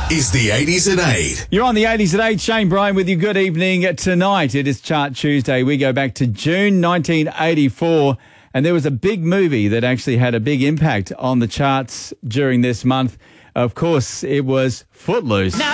is the 80s at 8. You're on the 80s at 8. Shane Bryan with you. Good evening. Tonight, it is Chart Tuesday. We go back to June 1984, and there was a big movie that actually had a big impact on the charts during this month. Of course, it was Footloose. Now